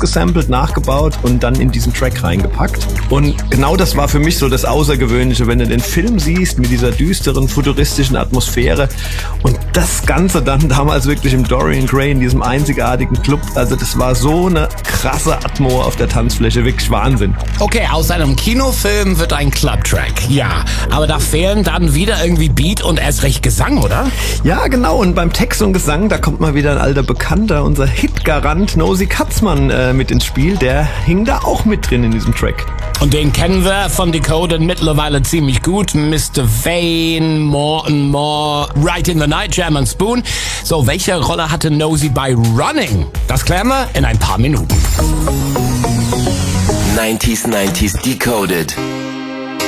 gesampelt, nachgebaut und dann in diesen Track reingepackt. Und genau das war für mich so das Außergewöhnliche, wenn du den Film siehst mit dieser düsteren, futuristischen Atmosphäre und das Ganze dann damals wirklich im Dorian Gray in diesem einzigartigen Club. Also das war so eine krasse Atmo auf der Tanzfläche, wirklich Wahnsinn. Okay, aus einem Kinofilm wird ein Clubtrack, ja. Aber da fehlen dann wieder irgendwie Beat und erst recht Gesang, oder? Ja, genau. Und beim Text und Gesang, da kommt mal wieder ein alter Bekannter, unser Hitgarant Nosy Katzmann mit ins Spiel. Der hing da auch mit drin in diesem Track. Und den kennen wir von Decoded mittlerweile ziemlich gut. Mr. Vane, More and More, Right in the Night, Jam and Spoon. So, welche Rolle hatte Nosy bei Running? Das klären wir in ein paar Minuten. 90s Decoded.